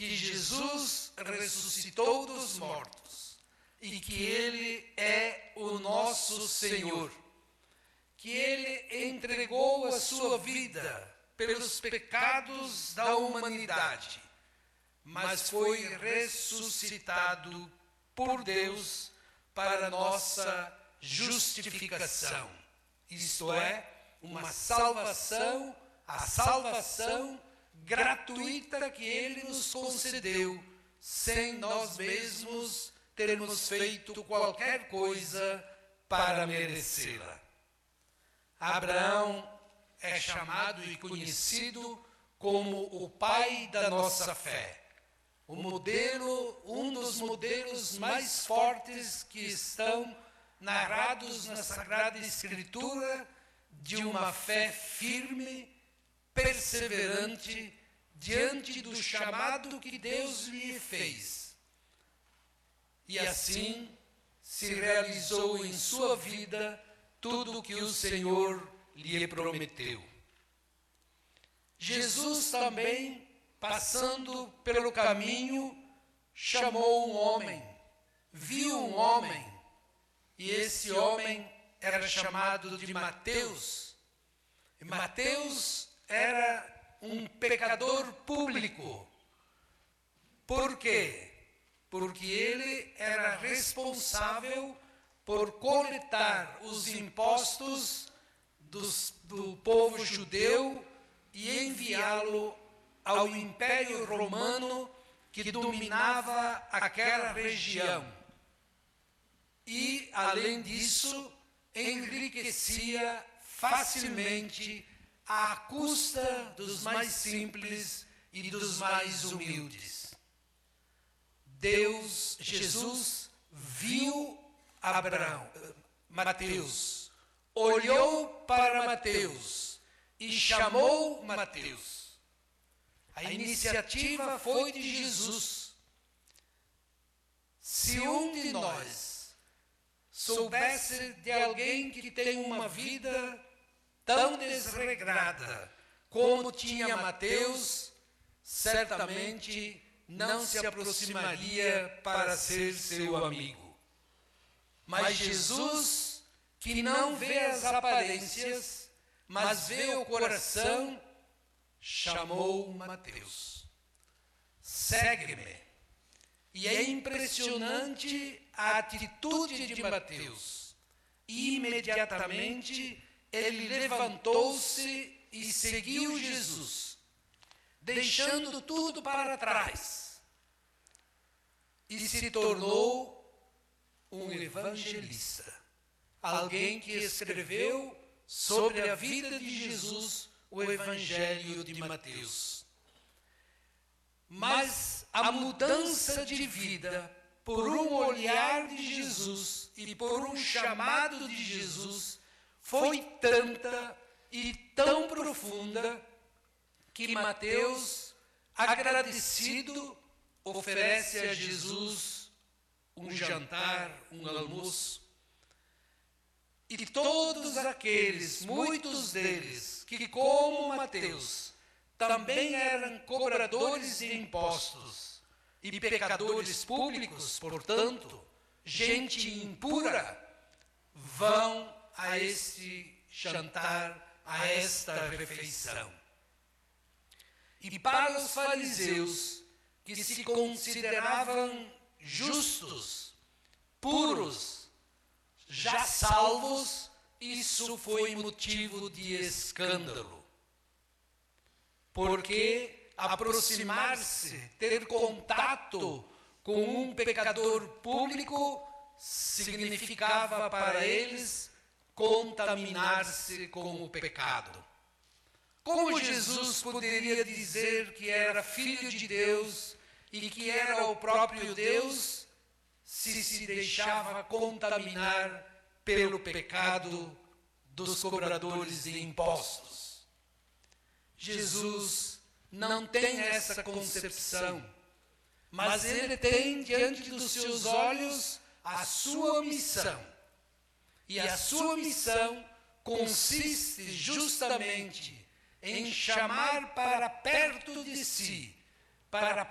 que Jesus ressuscitou dos mortos e que Ele é o nosso Senhor, que Ele entregou a sua vida pelos pecados da humanidade, mas foi ressuscitado por Deus para nossa justificação, isto é, uma salvação, a salvação gratuita que Ele nos concedeu, sem nós mesmos termos feito qualquer coisa para merecê-la. Abraão é chamado e conhecido como o pai da nossa fé. O modelo, um dos modelos mais fortes que estão narrados na Sagrada Escritura de uma fé firme, perseverante, diante do chamado que Deus lhe fez. E assim se realizou em sua vida tudo o que o Senhor lhe prometeu. Jesus também, passando pelo caminho, chamou um homem, viu um homem, e esse homem era chamado de Mateus. E Mateus era um pecador público. Por quê? Porque ele era responsável por coletar os impostos do povo judeu e enviá-lo ao Império Romano que dominava aquela região. E, além disso, enriquecia facilmente à custa dos mais simples e dos mais humildes. Jesus viu Mateus, olhou para Mateus e chamou Mateus. A iniciativa foi de Jesus. Se um de nós soubesse de alguém que tem uma vida tão desregrada como tinha Mateus, certamente não se aproximaria para ser seu amigo. Mas Jesus, que não vê as aparências, mas vê o coração, chamou Mateus. Segue-me. E é impressionante a atitude de Mateus. Imediatamente ele levantou-se e seguiu Jesus, deixando tudo para trás, e se tornou um evangelista, alguém que escreveu sobre a vida de Jesus o Evangelho de Mateus. Mas a mudança de vida por um olhar de Jesus e por um chamado de Jesus foi tanta e tão profunda que Mateus, agradecido, oferece a Jesus um jantar, um almoço. E todos aqueles, muitos deles, que como Mateus, também eram cobradores de impostos e pecadores públicos, portanto, gente impura, vão a este jantar, a esta refeição. E para os fariseus, que se consideravam justos, puros, já salvos, isso foi motivo de escândalo. Porque aproximar-se, ter contato com um pecador público, significava para eles contaminar-se com o pecado. Como Jesus poderia dizer que era filho de Deus e que era o próprio Deus, se deixava contaminar pelo pecado dos cobradores de impostos? Jesus não tem essa concepção, mas ele tem diante dos seus olhos a sua missão. E a sua missão consiste justamente em chamar para perto de si, para